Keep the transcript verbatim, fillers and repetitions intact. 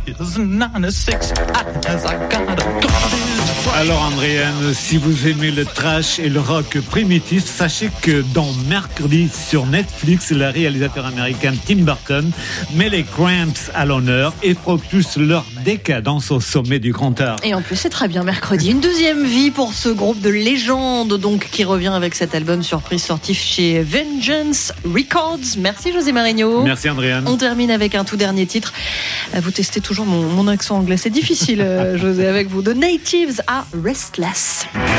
Alors Andréane, si vous aimez le trash et le rock primitif, sachez que dans Mercredi sur Netflix, le réalisateur américain Tim Burton met les Cramps à l'honneur et propulse leur décadence au sommet du grand art. Et en plus, c'est très bien Mercredi. Une deuxième vie pour ce groupe de légende, donc, qui revient avec cet album surprise sorti chez Vengeance Records. Merci José Marigno. Merci Andréane. On termine avec un tout dernier titre. Vous testez toujours mon, mon accent anglais. C'est difficile, José, avec vous. The Natives à Restless.